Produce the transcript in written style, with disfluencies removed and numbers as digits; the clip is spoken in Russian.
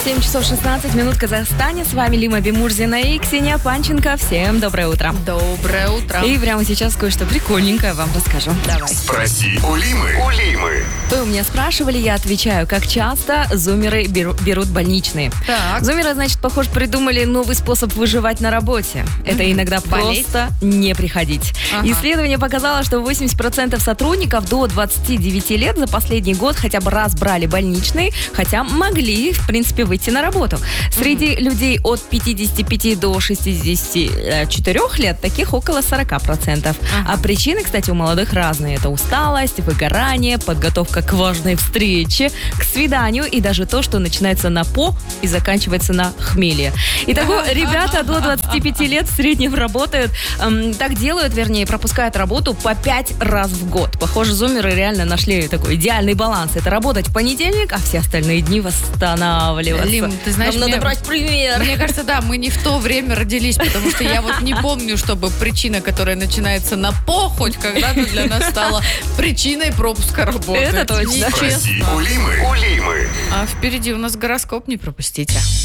7 часов 16 минут в Казахстане. С вами Лима Бимурзина и Ксения Панченко. Всем доброе утро. Доброе утро. И прямо сейчас кое-что прикольненькое вам расскажу. Давай. Спроси у Лимы. Вы у меня спрашивали, я отвечаю, как часто зумеры берут больничные. Так. Зумеры, значит, похоже, придумали новый способ выживать на работе. Это иногда Болеть? просто не приходить. Ага. Исследование показало, что 80% сотрудников до 29 лет за последний год хотя бы раз брали больничные, хотя могли, в принципе, выйти на работу. Среди людей от 55 до 64 лет таких около 40%. А причины, кстати, у молодых разные. Это усталость, выгорание, подготовка к важной встрече, к свиданию и даже то, что начинается на «по» и заканчивается на «хмелье». Итого, ребята до 25 лет в среднем работают, так делают, вернее, пропускают работу по 5 раз в год. Похоже, зумеры реально нашли такой идеальный баланс. Это работать в понедельник, а все остальные дни восстанавливаться. Лим, ты знаешь, Нам надо брать пример. Мне кажется, да, мы не в то время родились, потому что я вот не помню, чтобы причина, которая начинается на «по», хоть когда-то для нас стала причиной пропуска работы. Это точно. Нечестно. Спроси у Лимы. А впереди у нас гороскоп, не пропустите.